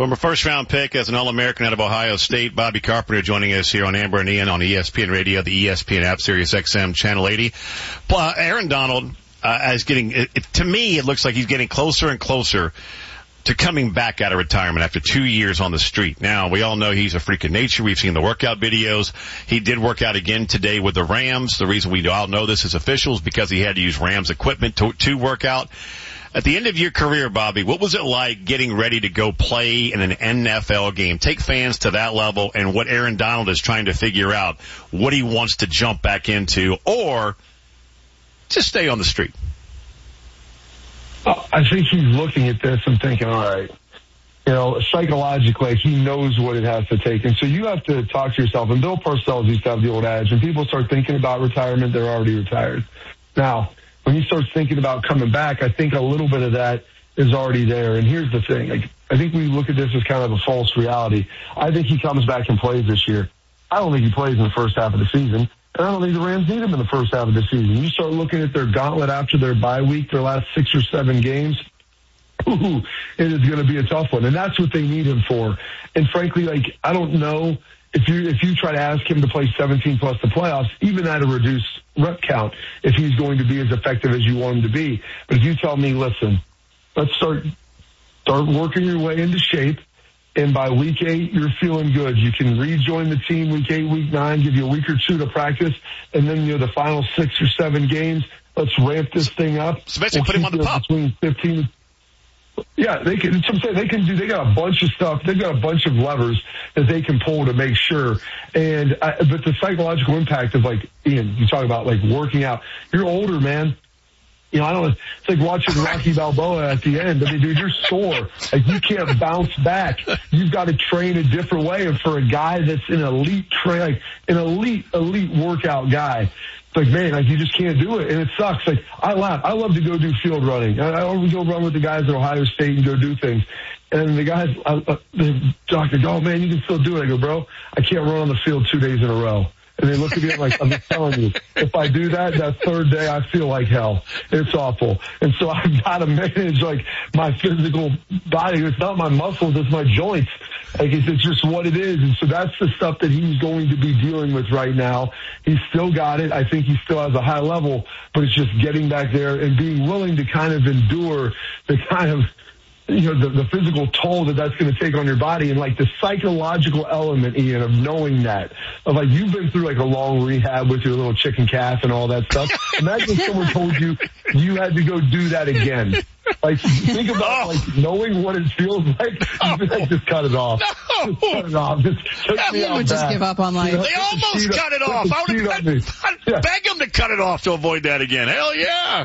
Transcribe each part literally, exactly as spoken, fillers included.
Former first-round pick as an All-American out of Ohio State, Bobby Carpenter joining us here on Amber and Ian on E S P N Radio, the E S P N app, Sirius X M, Channel eighty. Uh, Aaron Donald uh, is getting, it, it, to me, it looks like he's getting closer and closer to coming back out of retirement after two years on the street. Now, we all know he's a freak of nature. We've seen the workout videos. He did work out again today with the Rams. The reason we all know this as officials is because he had to use Rams equipment to, to work out. At the end of your career, Bobby, what was it like getting ready to go play in an N F L game? Take fans to that level and what Aaron Donald is trying to figure out, what he wants to jump back into, or just stay on the street. I think he's looking at this and thinking, all right, you know, psychologically, he knows what it has to take. And so you have to talk to yourself. And Bill Parcells used to have the old adage, when people start thinking about retirement, they're already retired. Now, when you start thinking about coming back, I think a little bit of that is already there. And here's the thing. Like, I think we look at this as kind of a false reality. I think he comes back and plays this year. I don't think he plays in the first half of the season. And I don't think the Rams need him in the first half of the season. You start looking at their gauntlet after their bye week, their last six or seven games, ooh, it is going to be a tough one. And that's what they need him for. And frankly, like, I don't know if you, if you try to ask him to play seventeen plus the playoffs, even at a reduced rep count, if he's going to be as effective as you want him to be. But if you tell me, listen, let's start, start working your way into shape. And by week eight, you're feeling good. You can rejoin the team week eight, week nine, give you a week or two to practice. And then, you know, the final six or seven games, let's ramp this thing up. So basically we'll put him on the pup. Between fifteen. Yeah, they can, I'm saying they can do, they got a bunch of stuff. They've got a bunch of levers that they can pull to make sure. And, I, but the psychological impact of, like, Ian, you talk about, like, working out. You're older, man. You know, I don't, it's like watching Rocky Balboa at the end. I mean, dude, you're sore. Like, you can't bounce back. You've got to train a different way. And for a guy that's an elite train, like an elite, elite workout guy, it's like, man, like, you just can't do it. And it sucks. Like, I laugh. I love to go do field running. I, I always go run with the guys at Ohio State and go do things. And the guys, I, I, the doctor go, oh, man, you can still do it. I go, bro, I can't run on the field two days in a row. And they look at me like, I'm just telling you, if I do that, that third day, I feel like hell. It's awful. And so I've got to manage, like, my physical body. It's not my muscles, it's my joints. Like, it's, it's just what it is. And so that's the stuff that he's going to be dealing with right now. He's still got it. I think he still has a high level, but it's just getting back there and being willing to kind of endure the kind of, you know, the, the physical toll that that's going to take on your body, and like the psychological element, Ian, of knowing that, of like, you've been through like a long rehab with your little chicken calf and all that stuff. Imagine if someone told you you had to go do that again. Like, think about like knowing what it feels like. You'd be like, just cut it off. No. Just cut it off. Just take me You out would just back. give up on life. You know, they almost cut it off. I would have I'd Yeah. beg him to cut it off to avoid that again. Hell yeah.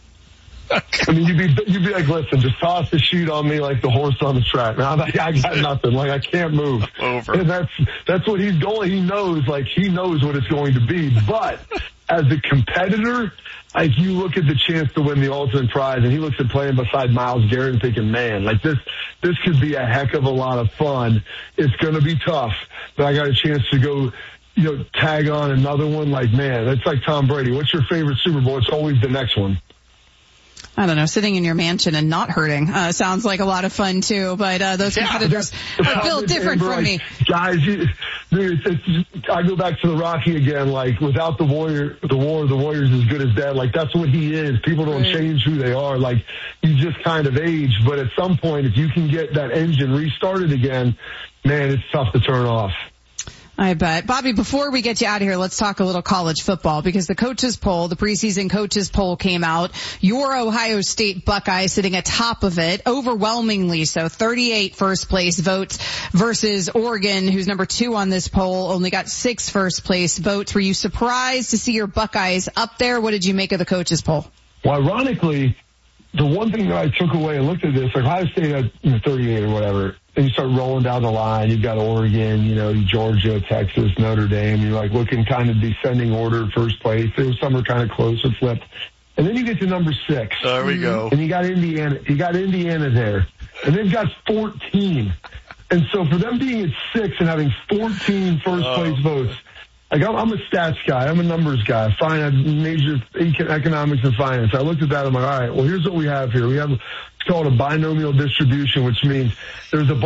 I mean, you'd be you'd be like, listen, just toss the sheet on me like the horse on the track. Now I got nothing. Like, I can't move. Over. And that's that's what he's going. He knows, like, he knows what it's going to be. But as a competitor, like, you look at the chance to win the ultimate prize, and he looks at playing beside Myles Garrett and thinking, man, like, this this could be a heck of a lot of fun. It's going to be tough, but I got a chance to go, you know, tag on another one. Like, man, it's like Tom Brady. What's your favorite Super Bowl? It's always the next one. I don't know, sitting in your mansion and not hurting uh, sounds like a lot of fun too, but uh, those Yeah, competitors are built different from me. Guys, you, dude, it's, it's, I go back to the Rocky again, like, without the warrior, the war, the warrior's as good as dead. Like, that's what he is. People don't Right. change who they are. Like, you just kind of age, but at some point, if you can get that engine restarted again, man, it's tough to turn off. I bet. Bobby, before we get you out of here, let's talk a little college football, because the coaches poll, the preseason coaches poll came out. Your Ohio State Buckeyes sitting atop of it, overwhelmingly so, thirty-eight first place votes versus Oregon, who's number two on this poll, only got six first place votes. Were you surprised to see your Buckeyes up there? What did you make of the coaches poll? Well, ironically, the one thing that I took away and looked at this, like, Ohio State had, you know, thirty-eight or whatever. Then you start rolling down the line. You've got Oregon, you know, Georgia, Texas, Notre Dame. You're like looking kind of descending order, first place. There was some are kind of close or flipped. And then you get to number six. There we go. And you got Indiana. You got Indiana there. And they've got fourteen. And so for them being at six and having fourteen first Oh. place votes, like, I'm, I'm a stats guy. I'm a numbers guy. Fine, I major economics and finance. I looked at that. I'm like, all right, well, here's what we have here. We have, it's called a binomial distribution, which means there's a